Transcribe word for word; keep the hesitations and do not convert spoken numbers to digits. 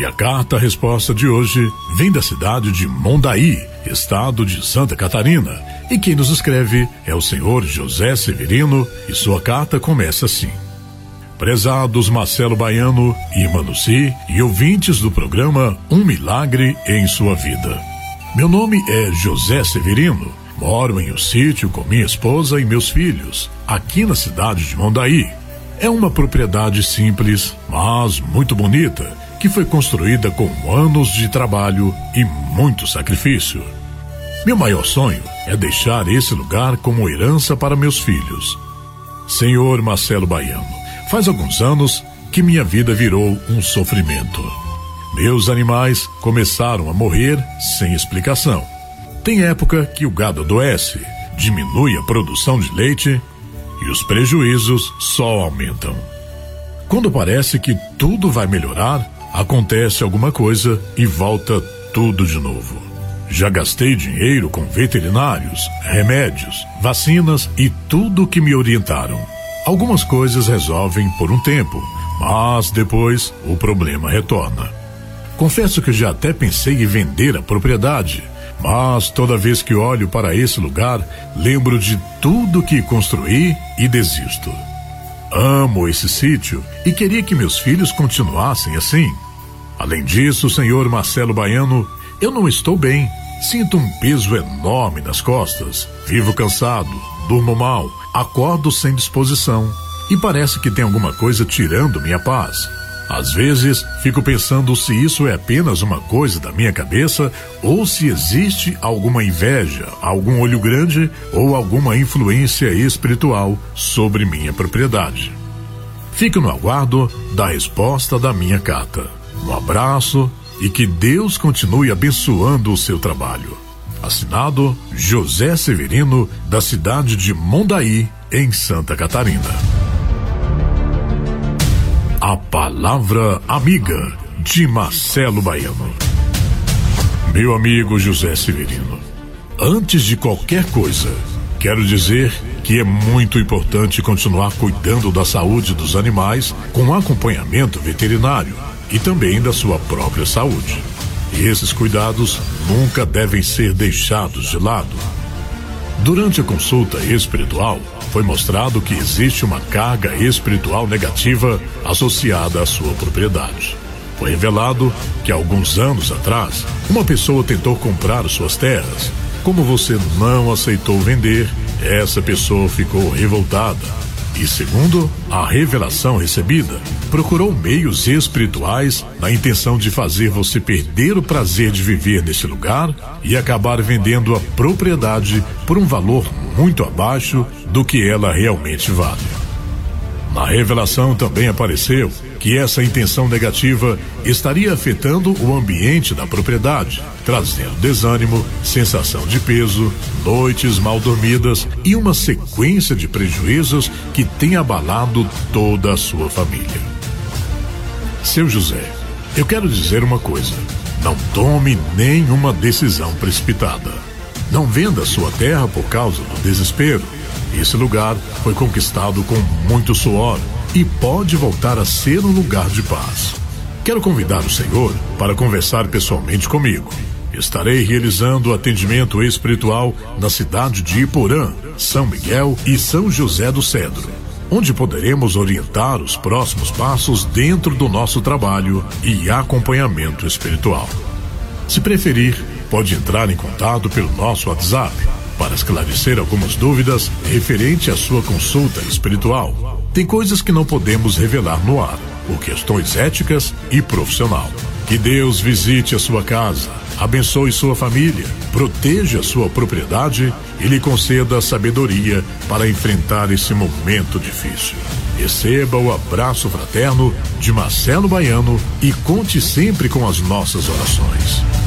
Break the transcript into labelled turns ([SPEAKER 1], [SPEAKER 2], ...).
[SPEAKER 1] E a carta-resposta de hoje vem da cidade de Mondaí, estado de Santa Catarina. E quem nos escreve é o senhor José Severino e sua carta começa assim. Prezados Marcelo Baiano, irmã Lucy e ouvintes do programa Um Milagre em Sua Vida. Meu nome é José Severino, moro em um sítio com minha esposa e meus filhos, aqui na cidade de Mondaí. É uma propriedade simples, mas muito bonita, que foi construída com anos de trabalho e muito sacrifício. Meu maior sonho é deixar esse lugar como herança para meus filhos. Senhor Marcelo Baiano, faz alguns anos que minha vida virou um sofrimento. Meus animais começaram a morrer sem explicação. Tem época que o gado adoece, diminui a produção de leite e os prejuízos só aumentam. Quando parece que tudo vai melhorar, acontece alguma coisa e volta tudo de novo. Já gastei dinheiro com veterinários, remédios, vacinas e tudo que me orientaram. Algumas coisas resolvem por um tempo, mas depois o problema retorna. Confesso que já até pensei em vender a propriedade, mas toda vez que olho para esse lugar, lembro de tudo que construí e desisto. Amo esse sítio e queria que meus filhos continuassem assim. Além disso, senhor Marcelo Baiano, eu não estou bem. Sinto um peso enorme nas costas. Vivo cansado, durmo mal, acordo sem disposição. E parece que tem alguma coisa tirando minha paz. Às vezes, fico pensando se isso é apenas uma coisa da minha cabeça ou se existe alguma inveja, algum olho grande ou alguma influência espiritual sobre minha propriedade. Fico no aguardo da resposta da minha carta. Um abraço e que Deus continue abençoando o seu trabalho. Assinado José Severino, da cidade de Mondaí, em Santa Catarina. A Palavra Amiga, de Marcelo Baiano. Meu amigo José Severino, antes de qualquer coisa, quero dizer que é muito importante continuar cuidando da saúde dos animais com acompanhamento veterinário e também da sua própria saúde. E esses cuidados nunca devem ser deixados de lado. Durante a consulta espiritual, foi mostrado que existe uma carga espiritual negativa associada à sua propriedade. Foi revelado que alguns anos atrás, uma pessoa tentou comprar suas terras. Como você não aceitou vender, essa pessoa ficou revoltada. E segundo a revelação recebida, procurou meios espirituais na intenção de fazer você perder o prazer de viver nesse lugar e acabar vendendo a propriedade por um valor muito abaixo do que ela realmente vale. Na revelação também apareceu que essa intenção negativa estaria afetando o ambiente da propriedade, trazendo desânimo, sensação de peso, noites mal dormidas e uma sequência de prejuízos que tem abalado toda a sua família. Seu José, eu quero dizer uma coisa: não tome nenhuma decisão precipitada. Não venda sua terra por causa do desespero. Esse lugar foi conquistado com muito suor e pode voltar a ser um lugar de paz. Quero convidar o senhor para conversar pessoalmente comigo. Estarei realizando atendimento espiritual na cidade de Iporã, São Miguel e São José do Cedro, onde poderemos orientar os próximos passos dentro do nosso trabalho e acompanhamento espiritual. Se preferir, pode entrar em contato pelo nosso WhatsApp para esclarecer algumas dúvidas referente à sua consulta espiritual. Tem coisas que não podemos revelar no ar, por questões éticas e profissional. Que Deus visite a sua casa, abençoe sua família, proteja sua propriedade e lhe conceda sabedoria para enfrentar esse momento difícil. Receba o abraço fraterno de Marcelo Baiano e conte sempre com as nossas orações.